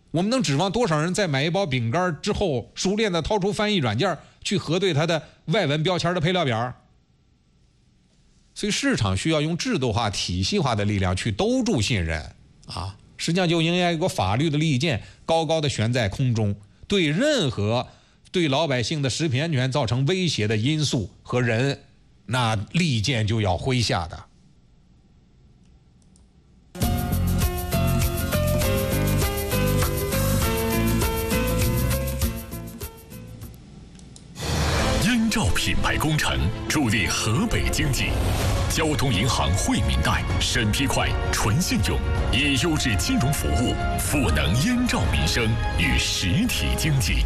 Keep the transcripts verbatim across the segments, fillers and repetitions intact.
我们能指望多少人在买一包饼干之后，熟练的掏出翻译软件去核对它的外文标签的配料表？所以市场需要用制度化、体系化的力量去兜住信任啊！实际上就应该有个法律的利剑高高的悬在空中，对任何对老百姓的食品安全造成威胁的因素和人，那利剑就要挥下的。 燕赵品牌工程助力河北经济。交通银行惠民贷审批快、纯信用，以优质金融服务赋能燕赵民生与实体经济。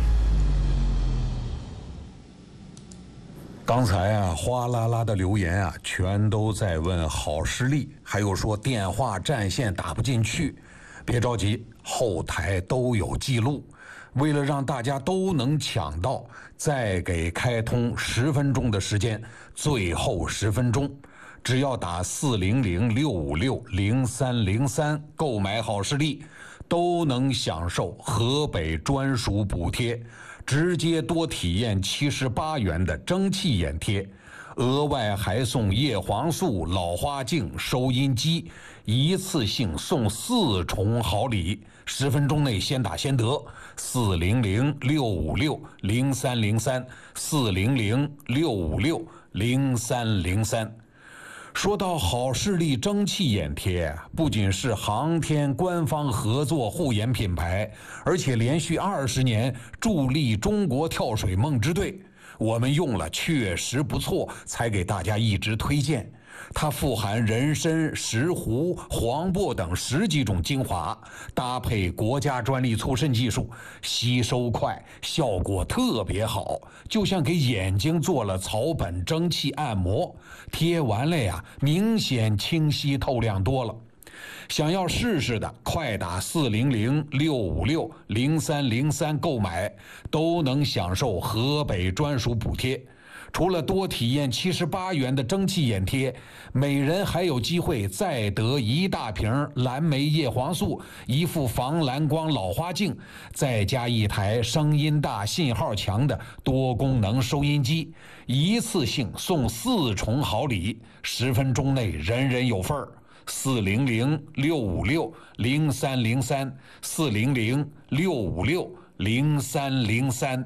刚才啊，哗啦啦的留言啊，全都在问好视力，还有说电话占线打不进去。别着急，后台都有记录。为了让大家都能抢到，再给开通十分钟的时间，最后十分钟。只要打四零零六五六零三零三购买好视力，都能享受河北专属补贴，直接多体验七十八元的蒸汽眼贴，额外还送叶黄素、老花镜、收音机，一次性送四重好礼，十分钟内先打先得。四零零六五六零三零三，四零零六五六零三零三。说到好视力蒸汽眼贴，不仅是航天官方合作护眼品牌，而且连续二十年助力中国跳水梦之队。我们用了确实不错，才给大家一直推荐。它富含人参、石斛、黄柏等十几种精华，搭配国家专利促渗技术，吸收快，效果特别好，就像给眼睛做了草本蒸汽按摩。贴完了呀，明显清晰透亮多了。想要试试的，快打四零零六五六零三零三购买，都能享受河北专属补贴。除了多体验七十八元的蒸汽眼贴，每人还有机会再得一大瓶蓝莓叶黄素、一副防蓝光老花镜，再加一台声音大、信号强的多功能收音机，一次性送四重好礼，十分钟内人人有份儿。四零零六五六零三零三，四零零六五六零三零三。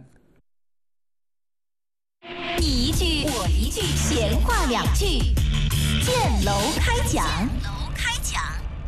你一句我一句，闲话两句，建楼开讲。楼开讲。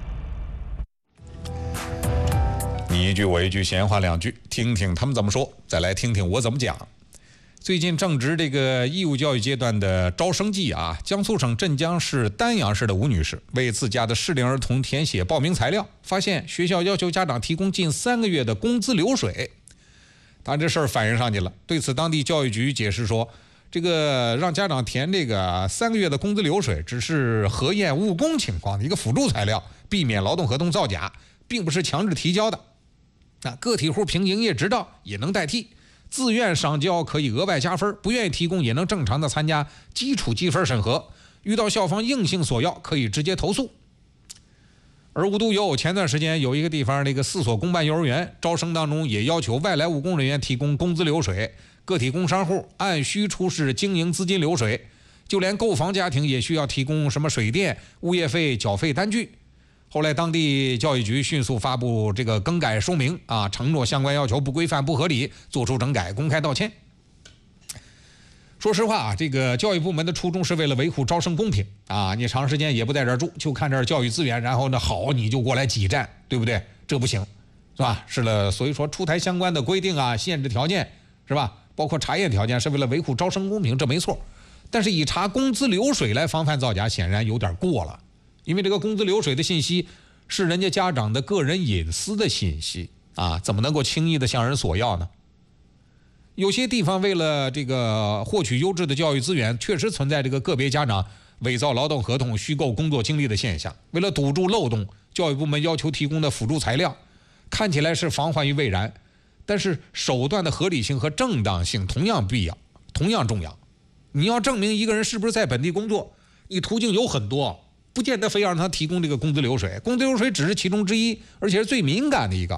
你一句我一句，闲话两句，听听他们怎么说，再来听听我怎么讲。最近正值这个义务教育阶段的招生季啊，江苏省镇江市丹阳市的吴女士为自家的适龄儿童填写报名材料，发现学校要求家长提供近三个月的工资流水。当然这事儿反映上去了，对此当地教育局解释说，这个让家长填这个三个月的工资流水只是核验务工情况的一个辅助材料，避免劳动合同造假，并不是强制提交的。那个体户凭营业执照也能代替，自愿上交可以额外加分，不愿意提供也能正常的参加基础积分审核，遇到校方硬性索要可以直接投诉。而无独有偶，前段时间有一个地方那个四所公办幼儿园招生当中也要求外来务工人员提供工资流水，个体工商户按需出示经营资金流水，就连购房家庭也需要提供什么水电、物业费缴费单据。后来当地教育局迅速发布这个更改说明啊，承诺相关要求不规范不合理，做出整改，公开道歉。说实话啊，这个教育部门的初衷是为了维护招生公平啊，你长时间也不在这儿住，就看这儿教育资源，然后呢好你就过来挤占，对不对？这不行，是吧？是了，所以说出台相关的规定啊、限制条件，是吧？包括查验条件，是为了维护招生公平，这没错。但是以查工资流水来防范造假，显然有点过了。因为这个工资流水的信息是人家家长的个人隐私的信息啊，怎么能够轻易的向人索要呢？有些地方为了这个获取优质的教育资源，确实存在这个个别家长伪造劳动合同、虚构工作经历的现象。为了堵住漏洞，教育部门要求提供的辅助材料看起来是防患于未然，但是手段的合理性和正当性同样必要，同样重要。你要证明一个人是不是在本地工作，你途径有很多，不见得非要让他提供这个工资流水，工资流水只是其中之一，而且是最敏感的一个。